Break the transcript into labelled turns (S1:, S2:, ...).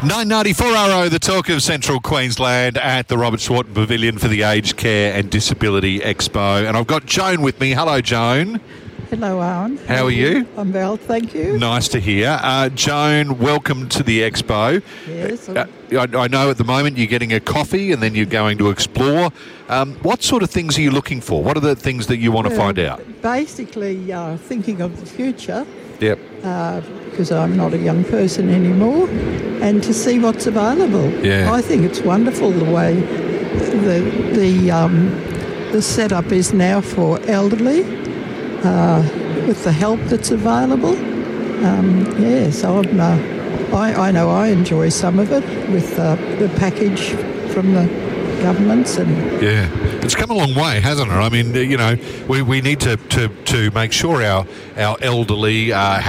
S1: 994RO, the talk of Central Queensland at the Robert Swarton Pavilion for the Aged Care and Disability Expo. And I've got Joan with me. Hello, Joan.
S2: Hello, Owen.
S1: How are you?
S2: I'm well, thank you.
S1: Nice to hear. Joan, welcome to the Expo.
S2: Yes.
S1: I know at the moment you're getting a coffee and then you're going to explore. What sort of things are you looking for? What are the things that you want to find out?
S2: Basically, thinking of the future.
S1: Yep.
S2: Because I'm not a young person anymore, and to see what's available.
S1: Yeah.
S2: I think it's wonderful the way the setup is now for elderly, with the help that's available. So I know I enjoy some of it with the package from the governments and.
S1: Yeah, it's come a long way, hasn't it? I mean, we need to make sure our elderly